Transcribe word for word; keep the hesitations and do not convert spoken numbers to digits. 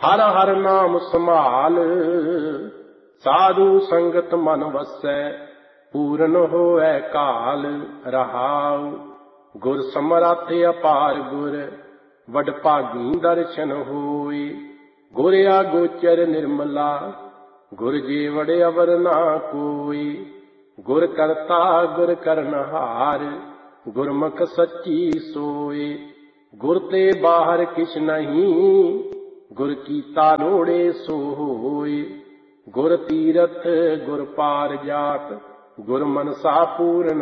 हर हर नाम संभाल, साधु संगत मन वसै, पूरन होए काल रहाउ। गुर समरथ अपार गुर, वड भागी दर्शन होए। गुर आगोचर निर्मला, गुर जेवड़ अवर ना कोई। गुर करता गुर करनहार, गुरमुख सच्ची सोए। गुर ते बाहर किछ नहीं, गुर कीता लोड़े सो होए। गुर तीरथ गुर पार जात, गुर मनसा पूरन